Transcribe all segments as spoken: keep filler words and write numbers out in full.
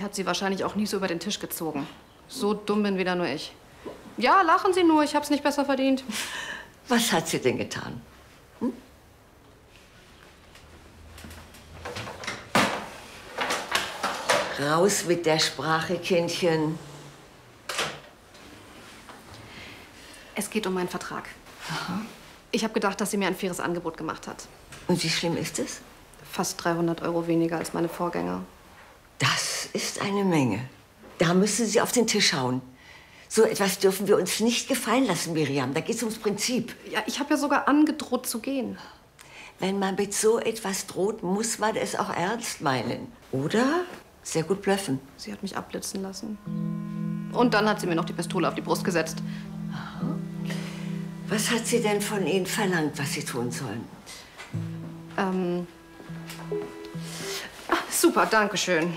hat sie wahrscheinlich auch nie so über den Tisch gezogen. So dumm bin wieder nur ich. Ja, lachen Sie nur, ich hab's nicht besser verdient. Was hat sie denn getan? Hm? Raus mit der Sprache, Kindchen. Es geht um meinen Vertrag. Aha. Ich habe gedacht, dass sie mir ein faires Angebot gemacht hat. Und wie schlimm ist es? Fast dreihundert Euro weniger als meine Vorgänger. Das ist eine Menge. Da müssen Sie auf den Tisch hauen. So etwas dürfen wir uns nicht gefallen lassen, Miriam. Da geht's ums Prinzip. Ja, ich habe ja sogar angedroht zu gehen. Wenn man mit so etwas droht, muss man es auch ernst meinen. Oder sehr gut blöffen. Sie hat mich abblitzen lassen. Und dann hat sie mir noch die Pistole auf die Brust gesetzt. Aha. Was hat sie denn von Ihnen verlangt, was Sie tun sollen? Ähm. Ach, super, danke schön.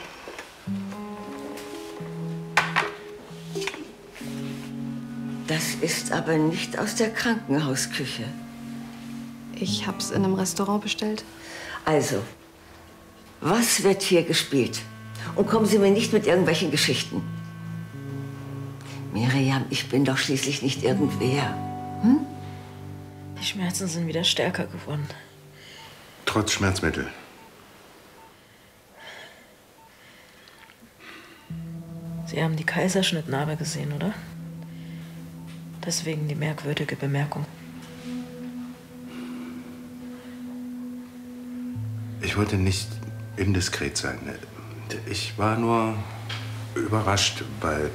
Das ist aber nicht aus der Krankenhausküche. Ich hab's in einem Restaurant bestellt. Also, was wird hier gespielt? Und kommen Sie mir nicht mit irgendwelchen Geschichten. Miriam, ich bin doch schließlich nicht irgendwer. Hm? Die Schmerzen sind wieder stärker geworden. Trotz Schmerzmittel. Sie haben die Kaiserschnittnarbe gesehen, oder? Deswegen die merkwürdige Bemerkung. Ich wollte nicht indiskret sein. Ich war nur überrascht, weil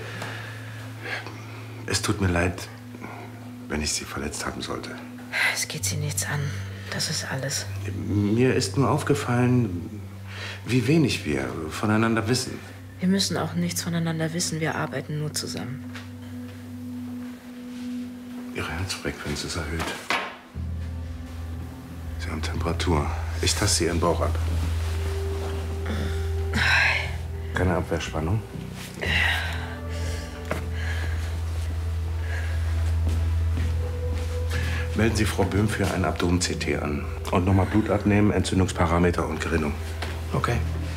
es tut mir leid, wenn ich Sie verletzt haben sollte. Es geht Sie nichts an. Das ist alles. Mir ist nur aufgefallen, wie wenig wir voneinander wissen. Wir müssen auch nichts voneinander wissen. Wir arbeiten nur zusammen. Ihre Herzfrequenz ist erhöht. Sie haben Temperatur. Ich taste Ihren Bauch ab. Keine Abwehrspannung? Melden Sie Frau Böhm für ein Abdomen-C T an. Und nochmal Blut abnehmen, Entzündungsparameter und Gerinnung. Okay.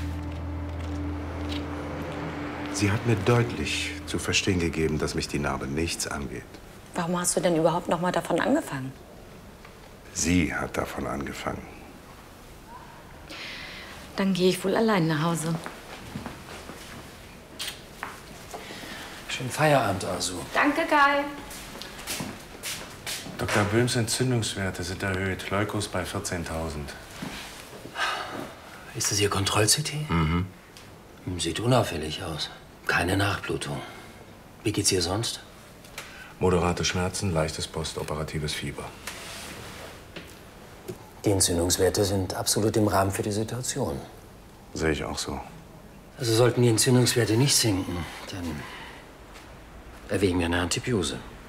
Sie hat mir deutlich zu verstehen gegeben, dass mich die Narbe nichts angeht. Warum hast du denn überhaupt noch mal davon angefangen? Sie hat davon angefangen. Dann gehe ich wohl allein nach Hause. Schönen Feierabend, Arzu. Danke, Kai. Doktor Böhms Entzündungswerte sind erhöht. Leukos bei vierzehntausend. Ist das Ihr Kontroll-C T? Mhm. Sieht unauffällig aus. Keine Nachblutung. Wie geht's ihr sonst? Moderate Schmerzen, leichtes postoperatives Fieber. Die Entzündungswerte sind absolut im Rahmen für die Situation. Sehe ich auch so. Also sollten die Entzündungswerte nicht sinken, dann erwägen wir eine Antibiose.